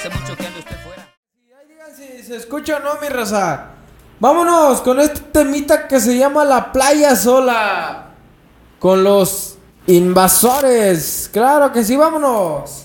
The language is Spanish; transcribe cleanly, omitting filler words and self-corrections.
Hace mucho que anda usted fuera. Ahí digan si se escucha o no, mi raza. Vámonos con este temita que se llama La Playa Sola. Con los Invasores. Claro que sí, vámonos.